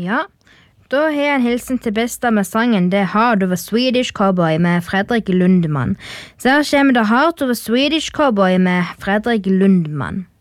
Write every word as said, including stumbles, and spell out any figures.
Ja, da har jeg en hilsen til besta med sangen Det Hard Over Swedish Cowboy med Fredrik Lundman. Så her kommer Det Hard Over Swedish Cowboy med Fredrik Lundman.